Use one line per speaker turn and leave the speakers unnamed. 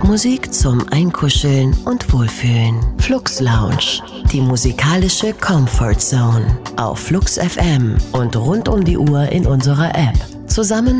Musik zum Einkuscheln und Wohlfühlen. Flux Lounge, die musikalische Comfort Zone. Auf Flux FM und rund um die Uhr in unserer App. Zusammen